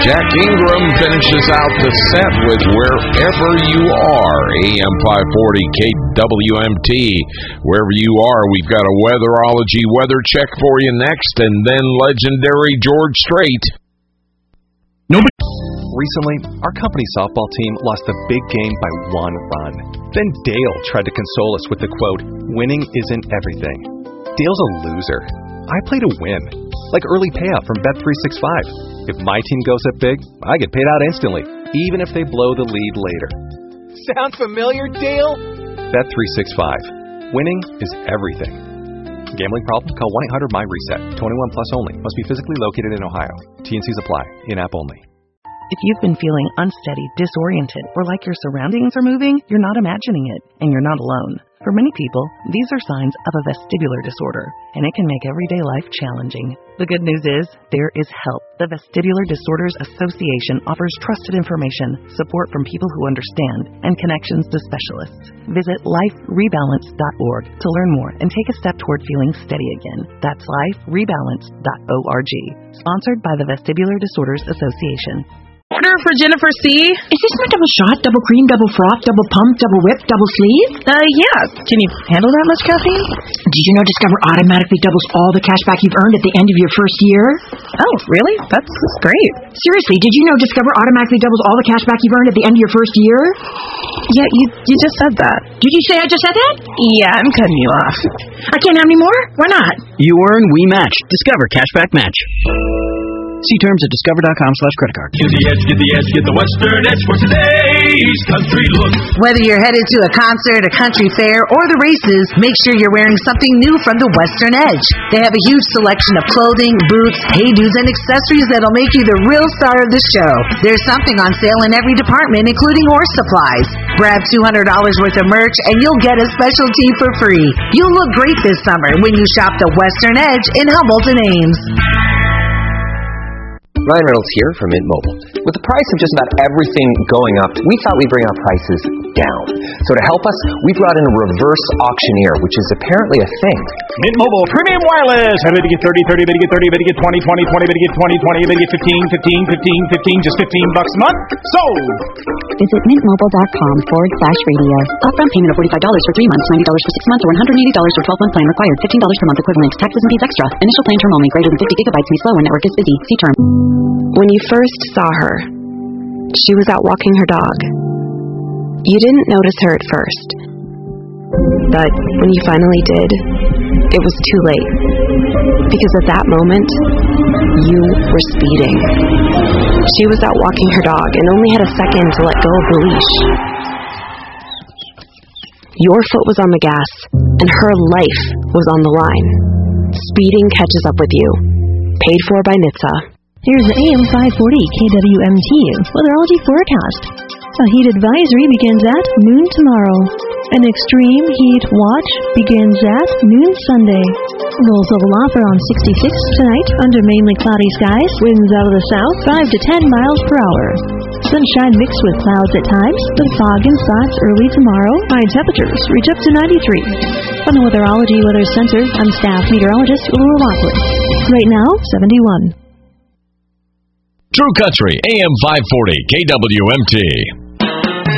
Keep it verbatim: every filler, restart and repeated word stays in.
Jack Ingram finishes out the set with Wherever You Are, A M five forty K W M T. Wherever you are, we've got a Weatherology weather check for you next, and then legendary George Strait. Nobody. Recently, our company softball team lost a big game by one run. Then Dale tried to console us with the quote, "Winning isn't everything." Dale's a loser. I play to win, like early payout from Bet three sixty-five. If my team goes up big, I get paid out instantly, even if they blow the lead later. Sound familiar, Dale? Bet three sixty-five. Winning is everything. Gambling problem? Call one eight hundred M Y reset. twenty-one plus only. Must be physically located in Ohio. T and C's apply. In-app only. If you've been feeling unsteady, disoriented, or like your surroundings are moving, you're not imagining it, and you're not alone. For many people, these are signs of a vestibular disorder, and it can make everyday life challenging. The good news is, there is help. The Vestibular Disorders Association offers trusted information, support from people who understand, and connections to specialists. Visit life rebalance dot org to learn more and take a step toward feeling steady again. That's life rebalance dot org. Sponsored by the Vestibular Disorders Association. Order for Jennifer C. Is this my double shot, double cream, double froth, double pump, double whip, double sleeve? Uh, yeah. Can you handle that much caffeine? Did you know Discover automatically doubles all the cash back you've earned at the end of your first year? Oh, really? That's great. Seriously, did you know Discover automatically doubles all the cash back you've earned at the end of your first year? Yeah, you you just said that. Did you say I just said that? Yeah, I'm cutting you off. I can't have any more? Why not? You earn, we match. Discover Cashback Match. See terms at discover.com slash credit card. Get the edge, get the edge, get the Western Edge for today's country look. Whether you're headed to a concert, a country fair, or the races, make sure you're wearing something new from the Western Edge. They have a huge selection of clothing, boots, hey-dos, and accessories that'll make you the real star of the show. There's something on sale in every department, including horse supplies. Grab two hundred dollars worth of merch, and you'll get a specialty for free. You'll look great this summer when you shop the Western Edge in Humboldt and Ames. Ryan Reynolds here from Mint Mobile. With the price of just about everything going up, we thought we'd bring our prices down. So to help us, we brought in a reverse auctioneer, which is apparently a thing. Mint Mobile Premium Wireless. I better get thirty, thirty, better get thirty, better get twenty, twenty, twenty, better get twenty, twenty, better get fifteen, fifteen, fifteen, fifteen, just fifteen bucks a month. Sold! Visit mintmobile.com forward slash radio. Upfront payment of forty-five dollars for three months, ninety dollars for six months, or one hundred eighty dollars for twelve month plan required. fifteen dollars per month equivalent. Taxes and fees extra. Initial plan term only. Greater than fifty gigabytes may slow when network is busy. See term. When you first saw her, she was out walking her dog. You didn't notice her at first. But when you finally did, it was too late. Because at that moment, you were speeding. She was out walking her dog and only had a second to let go of the leash. Your foot was on the gas, and her life was on the line. Speeding catches up with you. Paid for by N H T S A. Here's the A M five forty K W M T weatherology forecast. A heat advisory begins at noon tomorrow. An extreme heat watch begins at noon Sunday. Lows level off around sixty-six tonight under mainly cloudy skies. Winds out of the south five to ten miles per hour. Sunshine mixed with clouds at times, with fog and spots early tomorrow. High temperatures reach up to ninety-three. On the Weatherology Weather Center, I'm staff meteorologist Laura Lockwood. Right now, seventy-one. True Country, A M five forty, K W M T.